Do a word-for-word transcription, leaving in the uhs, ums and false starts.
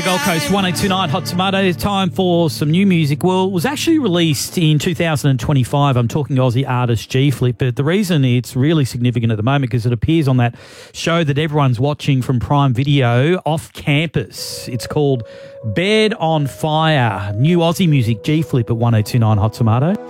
the Gold Coast one oh two point nine Hot Tomato. Time for some new music. Well, it was actually released in two thousand twenty-five. I'm talking Aussie artist G-Flip, but the reason it's really significant at the moment because it appears on that show that everyone's watching from Prime Video, Off Campus. It's called Bed on Fire. New Aussie music, G-Flip at one oh two point nine Hot Tomato.